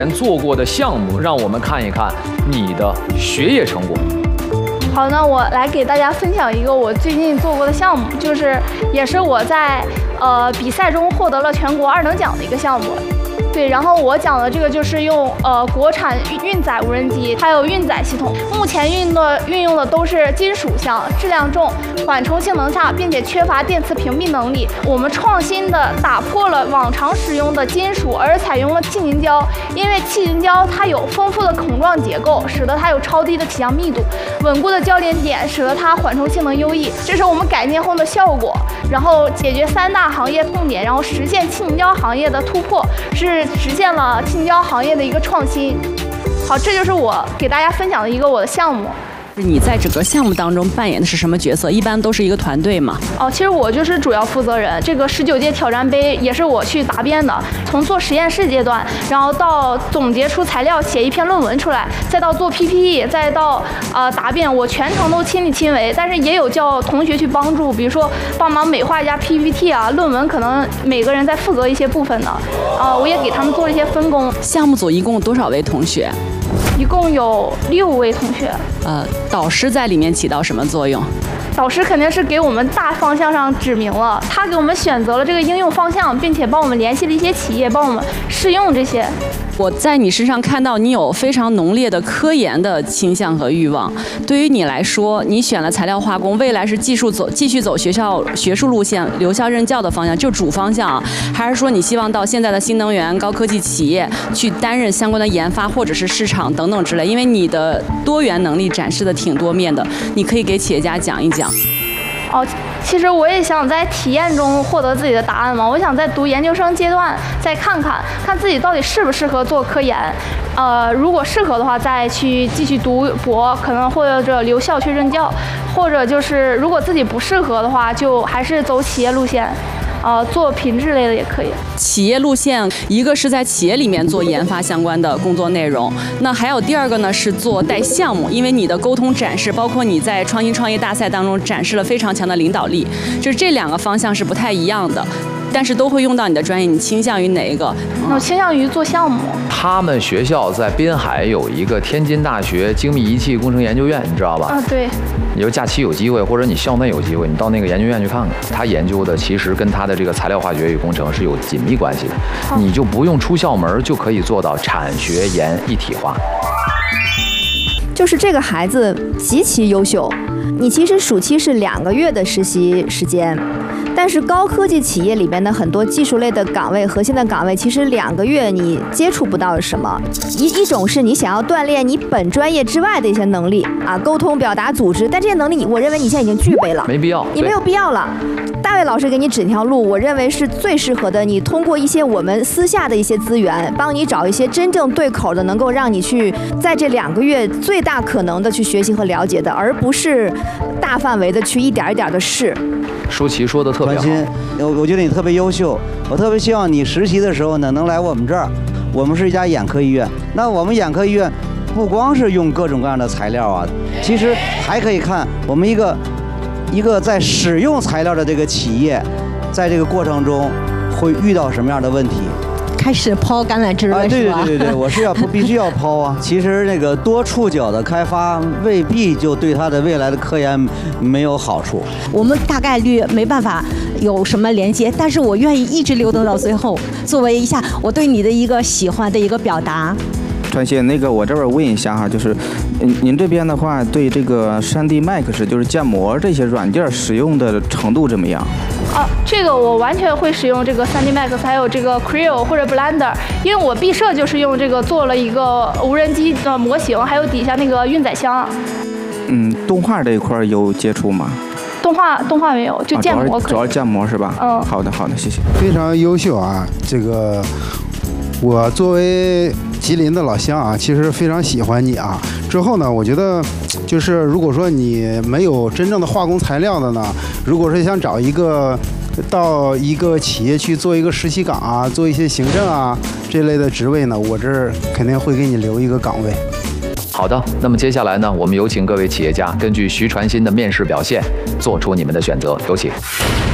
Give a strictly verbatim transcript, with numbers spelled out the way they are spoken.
做过的项目，让我们看一看你的学业成果。 好，那我来给大家分享一个我最近做过的项目，就是也是我在呃比赛中获得了全国二等奖的一个项目。对，然后我讲的这个就是用呃国产运载无人机，还有运载系统，目前运的运用的都是金属箱，质量重，缓冲性能差，并且缺乏电磁屏蔽能力。我们创新的打破了往常使用的金属，而采用了气凝胶，因为气凝胶它有丰富的孔状结构，使得它有超低的体相密度，稳固的交点点，使得它缓冲性能优异。这是我们改进后的效果，然后解决三大行业痛点，然后实现气凝胶行业的突破，是实现了气凝胶行业的一个创新。好，这就是我给大家分享的一个我的项目。 你在整个项目当中扮演的是什么角色？一般都是一个团队嘛？ 哦，其实我就是主要负责人。这个十九届挑战杯也是我去答辩的，从做实验室阶段，然后到总结出材料，写一篇论文出来，再到做 P P T， 再到呃答辩，我全程都亲力亲为。但是也有叫同学去帮助，比如说帮忙美化一下 P P T 啊，论文可能每个人在负责一些部分的，啊、呃，我也给他们做了一些分工。 项目组一共有多少位同学？ 一共有六位同学。 呃，导师在里面起到什么作用？ 导师肯定是给我们大方向上指明了，他给我们选择了这个应用方向，并且帮我们联系了一些企业，帮我们试用这些。 我在你身上看到你有非常浓烈的科研的倾向和欲望。对于你来说，你选了材料化工，未来是技术走继续走学校学术路线，留校任教的方向，就主方向啊，还是说你希望到现在的新能源高科技企业去担任相关的研发或者是市场等等之类？因为你的多元能力展示的挺多面的，你可以给企业家讲一讲。 哦，其实我也想在体验中获得自己的答案嘛。我想在读研究生阶段再看看，看自己到底适不适合做科研。呃，如果适合的话，再去继续读博，可能或者留校去任教，或者就是如果自己不适合的话，就还是走企业路线。呃，做品质类的也可以。 企业路线，一个是在企业里面做研发相关的工作内容，那还有第二个呢是做带项目，因为你的沟通展示，包括你在创新创业大赛当中展示了非常强的领导力，就是这两个方向是不太一样的，但是都会用到你的专业，你倾向于哪一个？ 我倾向于做项目。 他们学校在滨海有一个天津大学精密仪器工程研究院，你知道吧？ 啊，对。 你就假期有机会，或者你校内有机会，你到那个研究院去看看，他研究的其实跟他的这个材料化学与工程是有紧密关系的，你就不用出校门就可以做到产学研一体化。 就是这个孩子极其优秀，你其实暑期是两个月的实习时间，但是高科技企业里面的很多技术类的岗位、核心的岗位，其实两个月你接触不到什么。一一种是你想要锻炼你本专业之外的一些能力啊，沟通、表达、组织，但这些能力我认为你现在已经具备了， 没必要， 你没有必要了。大卫老师给你指条路，我认为是最适合的。你通过一些我们私下的一些资源，帮你找一些真正对口的，能够让你去在这两个月最大可能的去学习和了解的，而不是大范围的去一点一点的试。 舒淇说的特别好， 我我觉得你特别优秀，我特别希望你实习的时候呢能来我们这儿。我们是一家眼科医院，那我们眼科医院不光是用各种各样的材料啊，其实还可以看我们一个一个在使用材料的这个企业，在这个过程中会遇到什么样的问题。 开始抛橄榄枝了， 啊，对是吧？ 对对对，我是要必须要抛啊。其实那个多触角的开发未必就对它的未来的科研没有好处。 我们大概率没办法有什么连接，但是我愿意一直留等到最后，作为一下我对你的一个喜欢的一个表达。 川西，那个我这边问一下哈，就是您这边的话，对这个 三 D Max 就是建模这些软件使用的程度怎么样？ 啊，这个我完全会使用这个 三 D Max， 还有这个 Creo 或者 Blender， 因为我毕设就是用这个做了一个无人机的模型，还有底下那个运载箱。 嗯，动画这一块有接触吗？ 动画动画没有，就建模可以。 主要建模是吧？ 嗯， 好的好的，谢谢。 非常优秀啊，这个我作为吉林的老乡啊，其实非常喜欢你啊。之后呢，我觉得就是如果说你没有真正的化工材料的呢，如果是想找一个到一个企业去做一个实习岗啊，做一些行政啊这类的职位呢，我这儿肯定会给你留一个岗位。 好的，那么接下来呢，我们有请各位企业家根据徐传新的面试表现，做出你们的选择，有请。